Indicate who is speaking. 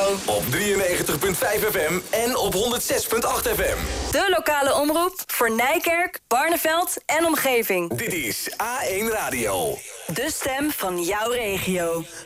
Speaker 1: Op 93.5 FM en op 106.8 FM.
Speaker 2: De lokale omroep voor Nijkerk, Barneveld en omgeving.
Speaker 1: Dit is A1 Radio.
Speaker 2: De stem van jouw regio.